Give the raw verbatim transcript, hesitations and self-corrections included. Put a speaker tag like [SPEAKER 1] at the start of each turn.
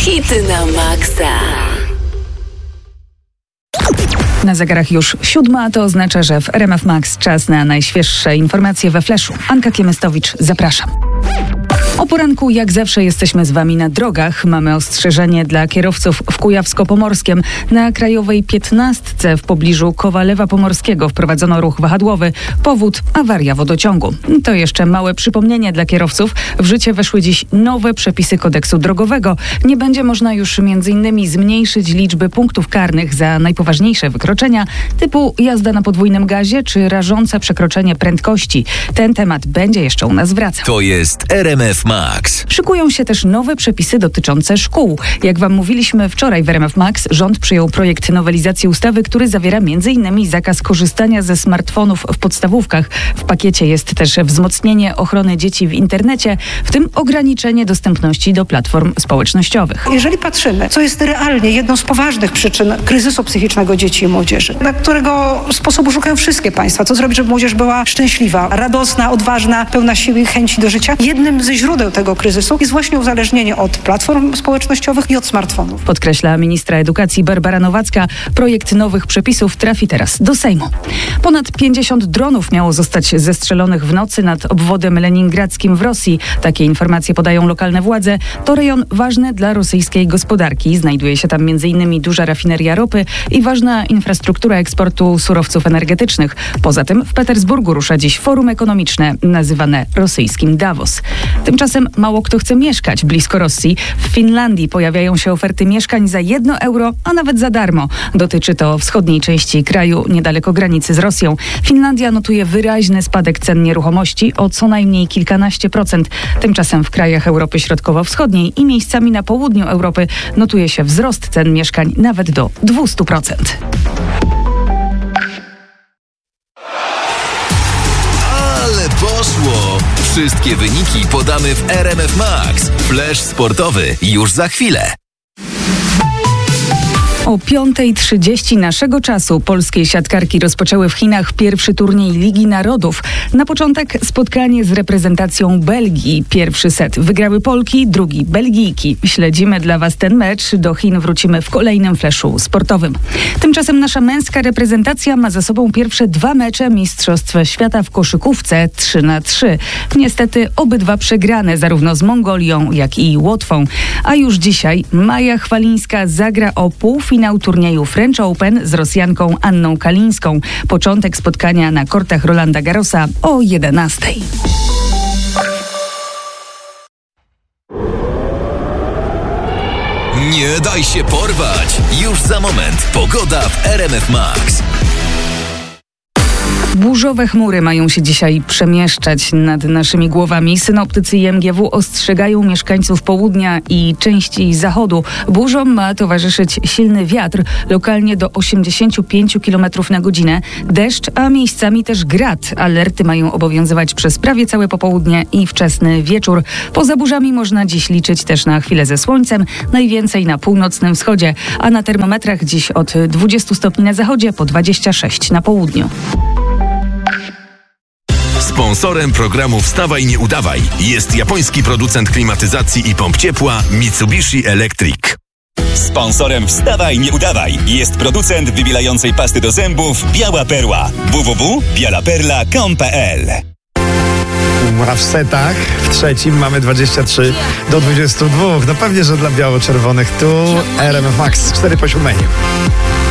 [SPEAKER 1] Hity na maksa.
[SPEAKER 2] Na zegarach już siódma, a to oznacza, że w R M F Max czas na najświeższe informacje we Fleszu. Anka Kiemystowicz, zapraszam. O poranku, jak zawsze, jesteśmy z Wami na drogach. Mamy ostrzeżenie dla kierowców w Kujawsko-Pomorskiem. Na Krajowej piętnastce w pobliżu Kowalewa Pomorskiego wprowadzono ruch wahadłowy. Powód: awaria wodociągu. To jeszcze małe przypomnienie dla kierowców. W życie weszły dziś nowe przepisy kodeksu drogowego. Nie będzie można już między innymi zmniejszyć liczby punktów karnych za najpoważniejsze wykroczenia, typu jazda na podwójnym gazie czy rażące przekroczenie prędkości. Ten temat będzie jeszcze u nas wracał.
[SPEAKER 3] To jest R M F Max.
[SPEAKER 2] Szykują się też nowe przepisy dotyczące szkół. Jak Wam mówiliśmy wczoraj w R M F Max, rząd przyjął projekt nowelizacji ustawy, który zawiera między innymi zakaz korzystania ze smartfonów w podstawówkach. W pakiecie jest też wzmocnienie ochrony dzieci w internecie, w tym ograniczenie dostępności do platform społecznościowych.
[SPEAKER 4] Jeżeli patrzymy, co jest realnie jedną z poważnych przyczyn kryzysu psychicznego dzieci i młodzieży, na którego sposobu szukają wszystkie państwa, co zrobić, żeby młodzież była szczęśliwa, radosna, odważna, pełna siły i chęci do życia, jednym ze źródeł tego kryzysu jest właśnie uzależnienie od platform społecznościowych i od smartfonów.
[SPEAKER 2] Podkreśla ministra edukacji Barbara Nowacka. Projekt nowych przepisów trafi teraz do Sejmu. Ponad pięćdziesiąt dronów miało zostać zestrzelonych w nocy nad obwodem leningradzkim w Rosji. Takie informacje podają lokalne władze. To rejon ważny dla rosyjskiej gospodarki. Znajduje się tam między innymi duża rafineria ropy i ważna infrastruktura eksportu surowców energetycznych. Poza tym w Petersburgu rusza dziś forum ekonomiczne nazywane rosyjskim Davos. Tymczasem mało kto chce mieszkać blisko Rosji. W Finlandii pojawiają się oferty mieszkań za jedno euro, a nawet za darmo. Dotyczy to wschodniej części kraju, niedaleko granicy z Rosją. Finlandia notuje wyraźny spadek cen nieruchomości o co najmniej kilkanaście procent. Tymczasem w krajach Europy Środkowo-Wschodniej i miejscami na południu Europy notuje się wzrost cen mieszkań nawet do dwieście procent.
[SPEAKER 3] Ale poszło! Wszystkie wyniki podamy w R M F Max. Flash sportowy już za chwilę.
[SPEAKER 2] O piąta trzydzieści naszego czasu polskie siatkarki rozpoczęły w Chinach pierwszy turniej Ligi Narodów. Na początek spotkanie z reprezentacją Belgii. Pierwszy set wygrały Polki, drugi Belgijki. Śledzimy dla Was ten mecz. Do Chin wrócimy w kolejnym flashu sportowym. Tymczasem nasza męska reprezentacja ma za sobą pierwsze dwa mecze Mistrzostw Świata w koszykówce trzy na trzy. Niestety obydwa przegrane zarówno z Mongolią, jak i Łotwą. A już dzisiaj Maja Chwalińska zagra o półfinał turnieju French Open z Rosjanką Anną Kalińską. Początek spotkania na kortach Rolanda Garrosa o jedenastej.
[SPEAKER 3] Nie daj się porwać! Już za moment pogoda w R M F Max.
[SPEAKER 2] Burzowe chmury mają się dzisiaj przemieszczać nad naszymi głowami. Synoptycy I M G W ostrzegają mieszkańców południa i części zachodu. Burzom ma towarzyszyć silny wiatr, lokalnie do osiemdziesiąt pięć kilometrów na godzinę, deszcz, a miejscami też grad. Alerty mają obowiązywać przez prawie całe popołudnie i wczesny wieczór. Poza burzami można dziś liczyć też na chwilę ze słońcem, najwięcej na północnym wschodzie, a na termometrach dziś od dwudziestu stopni na zachodzie po dwadzieścia sześć na południu.
[SPEAKER 5] Sponsorem programu Wstawaj, nie udawaj jest japoński producent klimatyzacji i pomp ciepła Mitsubishi Electric.
[SPEAKER 6] Sponsorem Wstawaj, nie udawaj jest producent wybielającej pasty do zębów Biała Perła. w w w kropka biała perla kropka com kropka p l.
[SPEAKER 7] A w setach w trzecim mamy dwadzieścia trzy do dwudziestu dwóch. No pewnie, że dla biało-czerwonych tu R M F Max cztery po siódmej.